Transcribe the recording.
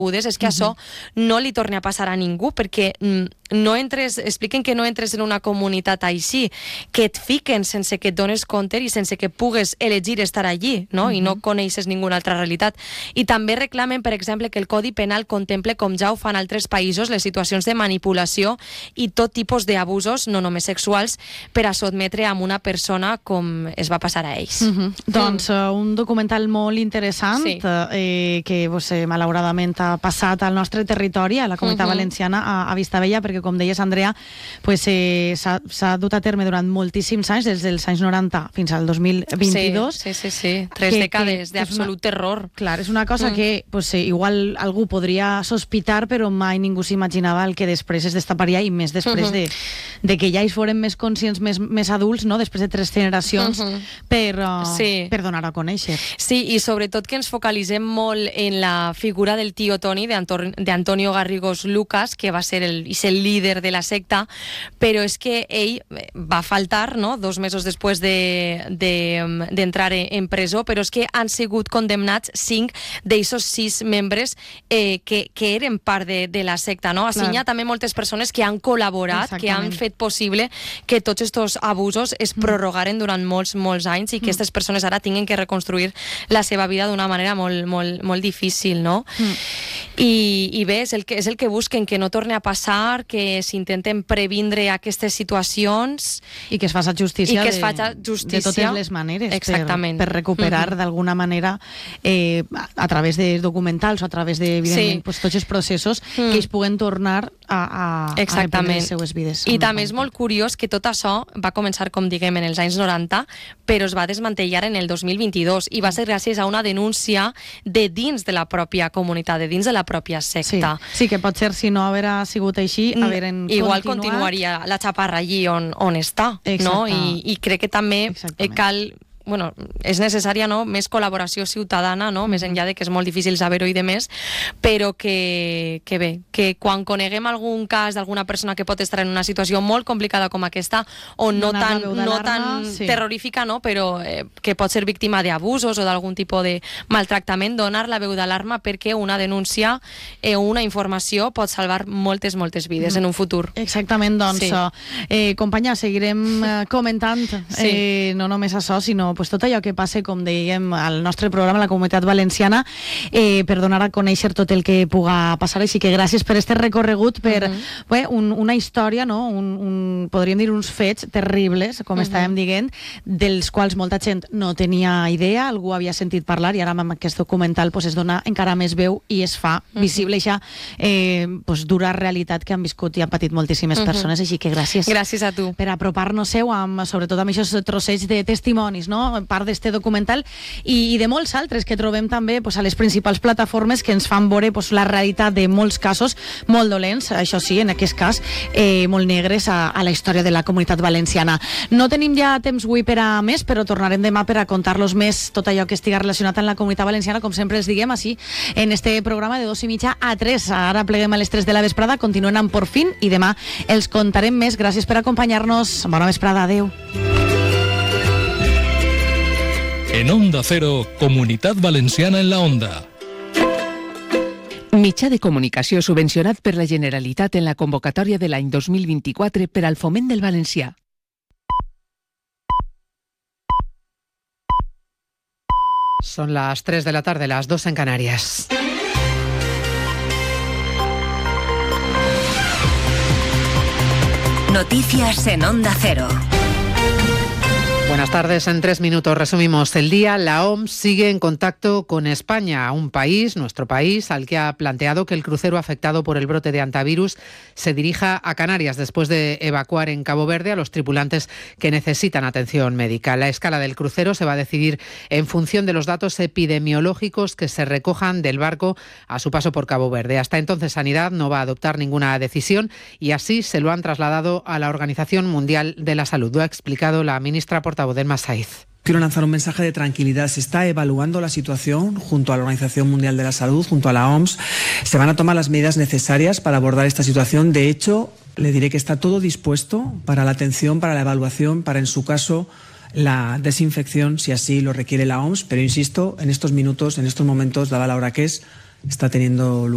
és que això no li torni a passar a ningú, perquè expliquen que no entres en una comunitat així, que et fiquen sense que et dones compte i sense que pugues elegir estar allí, no? I no coneixes ninguna altra realitat. I també reclamen, per exemple, que el Codi Penal contemple, com ja ho fan altres països, les situacions de manipulació i tot tipus d'abusos, no només sexuals, per a sotmetre a una persona com es va passar a ells. Doncs un documental molt interessant, que malauradament ha passat al nostre territori, a la Comunitat Valenciana, a Vistabella, perquè, com deies, Andrea, s'ha dut a terme durant moltíssims anys, des dels anys 90 fins al 2022. Sí. 3 dècades d'absolut terror. Clar, és una cosa que igual algú podria sospitar, però mai ningú s'imaginava el que després es destaparia, i més després de que ja hi foren més conscients, més adults, no? Després de 3 generacions, per donar a conèixer. Sí, i sobretot que ens focalitzem molt en la figura del tio Toni, d'Antonio Garrigós Lucas, que va ser el líder de la secta, però és que ell va faltar, no?, 2 mesos després d'entrar en presó, però és que han sigut condemnats 5 d'eixos 6 membres que eren part de la secta, no? Així hi ha també moltes persones que han col·laborat, que han fet possible que tots aquests abusos es prorrogaren durant molts anys, i que aquestes persones ara tinguin que reconstruir la seva vida d'una manera molt difícil, no? I bé, és el que busquen, que no torni a passar, que s'intenten previndre aquestes situacions i que es faci justícia, de totes les maneres, exactament, per recuperar d'alguna manera, a través de documentals o a través de, evidentment, tots els processos, que ells puguen tornar a reprendre les seues vides. I també és molt curiós que tot això va començar, com diguem, en els anys 90, però es va desmantellar en el 2022, i va ser gràcies a una denúncia de dins de la pròpia comunitat, de dins de la pròpia secta. Sí, que pot ser, si no haguera sigut així, igual continuaria la xaparra allí on està, no? I crec que també cal... Bueno, és necessària, no?, més col·laboració ciutadana, no?, més enllà de que és molt difícil saber-ho i de més, però que bé, que quan coneguem algun cas d'alguna persona que pot estar en una situació molt complicada com aquesta, o no tan terrorífica, no?, però que pot ser víctima d'abusos o d'algun tipus de maltractament, donar la veu d'alarma, perquè una denúncia o una informació pot salvar moltes vides en un futur. Exactament, doncs, companya, seguirem comentant no només això, sinó tot allò que passa, com dèiem, al nostre programa, a la Comunitat Valenciana, per donar a conèixer tot el que puga passar. Així que gràcies per este recorregut, per una història, no? Podríem dir uns fets terribles, com estàvem dient, dels quals molta gent no tenia idea, algú havia sentit parlar, i ara amb aquest documental es dona encara més veu i es fa visible aquesta dura realitat que han viscut i han patit moltíssimes persones. Així que gràcies. Gràcies a tu. Per apropar-nos-heu, sobretot amb aquests trossets de testimonis, no?, part d'este documental, i de molts altres que trobem també a les principals plataformes, que ens fan veure la realitat de molts casos molt dolents, això sí, en aquest cas molt negres a la història de la Comunitat Valenciana. No tenim ja temps avui per a més, però tornarem demà per a contar-los més tot allò que estiga relacionat amb la Comunitat Valenciana, com sempre els diguem, així, en este programa de 2:30 a 3. Ara pleguem a les 3 de la vesprada, continuen amb Por Fin, i demà els contarem més. Gràcies per acompanyar-nos. Bona vesprada, adeu. En Onda Cero, Comunitat Valenciana en la Onda. Mitjà de comunicació subvencionat per la Generalitat en la convocatòria de l'any 2024 per al foment del valencià. Son las 3 de la tarde, las 2 en Canarias. Noticias en Onda Cero. Buenas tardes. En 3 minutos resumimos el día. La OMS sigue en contacto con España, un país, nuestro país, al que ha planteado que el crucero afectado por el brote de hantavirus se dirija a Canarias después de evacuar en Cabo Verde a los tripulantes que necesitan atención médica. La escala del crucero se va a decidir en función de los datos epidemiológicos que se recojan del barco a su paso por Cabo Verde. Hasta entonces, Sanidad no va a adoptar ninguna decisión, y así se lo han trasladado a la Organización Mundial de la Salud. Lo ha explicado la ministra portavoz del Saiz. Quiero lanzar un mensaje de tranquilidad. Se está evaluando la situación junto a la Organización Mundial de la Salud, junto a la OMS. Se van a tomar las medidas necesarias para abordar esta situación. De hecho, le diré que está todo dispuesto para la atención, para la evaluación, para, en su caso, la desinfección, si así lo requiere la OMS. Pero insisto, en estos minutos, en estos momentos, dada la hora que es, está teniendo lugar